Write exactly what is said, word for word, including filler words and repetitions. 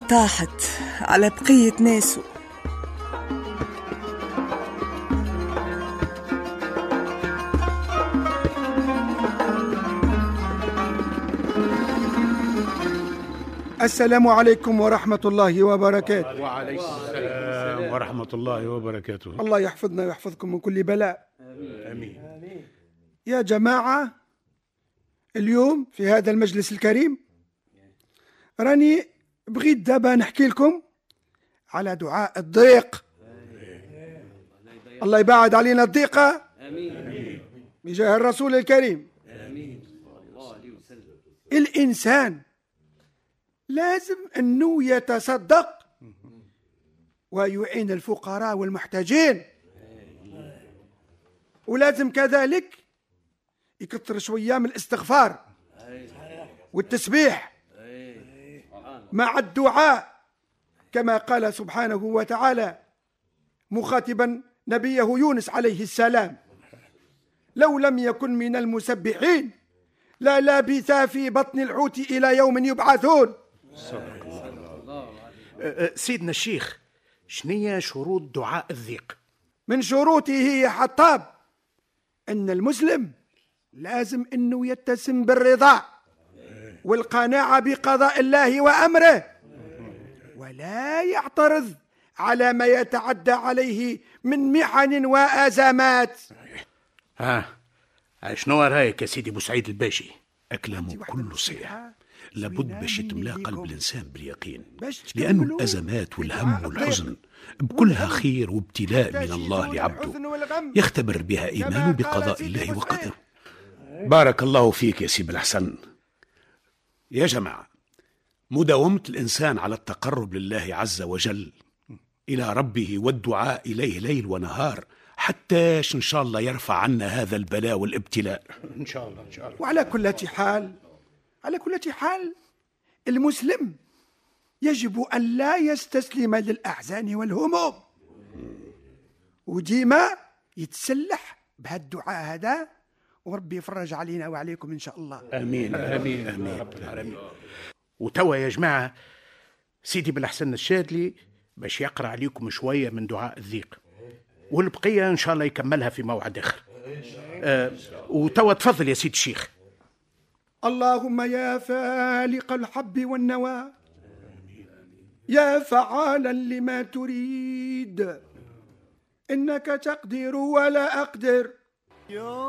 طاحت على بقية ناسه. السلام عليكم ورحمة الله وبركاته. وعليكم السلام ورحمة الله وبركاته. الله يحفظنا ويحفظكم من كل بلاء. آمين. يا جماعة، اليوم في هذا المجلس الكريم راني بغيت دابا نحكي لكم على دعاء الضيق. الله يبعد علينا الضيقة بجاه الرسول الكريم. الإنسان لازم أنه يتصدق ويعين الفقراء والمحتاجين، ولازم كذلك يكثر شوية من الاستغفار والتسبيح مع الدعاء، كما قال سبحانه وتعالى مخاطبا نبيه يونس عليه السلام: لو لم يكن من المسبحين لا لابث في بطن الحوت إلى يوم يبعثون. سيدنا الشيخ، شنية شروط دعاء الضيق؟ من شروطه يا حطاب أن المسلم لازم أنه يتسم بالرضا والقناعة بقضاء الله وأمره، ولا يعترض على ما يتعدى عليه من محن وأزمات. ها شنو رايك يا سيدي بوسعيد الباشي؟ أكلامه كله صحيح، لابد باش يتملا قلب الإنسان باليقين، لأن الأزمات والهم والحزن بكلها خير وابتلاء من الله لعبده يختبر بها إيمانه بقضاء الله وقدره. بارك الله فيك يا سيب الحسن. يا جماعة، مداومة الإنسان على التقرب لله عز وجل إلى ربه والدعاء إليه ليل ونهار حتى إن شاء الله يرفع عنا هذا البلاء والابتلاء إن شاء الله إن شاء الله. وعلى كل حال على كل حال المسلم يجب أن لا يستسلم للأحزان والهموم، وديما يتسلح بهذا الدعاء هذا، وربي يفرج علينا وعليكم إن شاء الله. آمين آمين آمين رب العالمين. وتوا يا جماعة، سيدي بالحسن الشاذلي باش يقرأ عليكم شوية من دعاء الضيق، والبقية إن شاء الله يكملها في موعد آخر. آه وتوا تفضل يا سيد الشيخ. اللهم يا فالق الحب والنوى، يا فعالا لما تريد، إنك تقدر ولا أقدر.